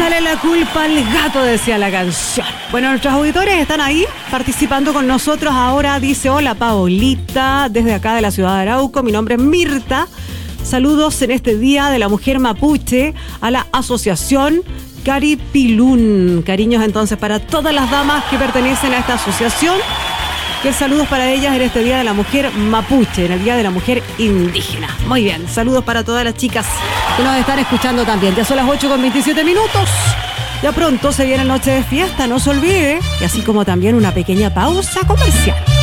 Échale la culpa al gato, decía la canción. Bueno, nuestros auditores están ahí participando con nosotros ahora. Dice, hola Paolita, desde acá de la ciudad de Arauco. Mi nombre es Mirta. Saludos en este Día de la Mujer Mapuche a la asociación Caripilún. Cariños entonces para todas las damas que pertenecen a esta asociación. Que saludos para ellas en este Día de la Mujer Mapuche, en el Día de la Mujer Indígena. Muy bien, saludos para todas las chicas que nos están escuchando también. Ya son las 8:27. Ya pronto se viene Noche de Fiesta, no se olvide. Y así como también una pequeña pausa comercial.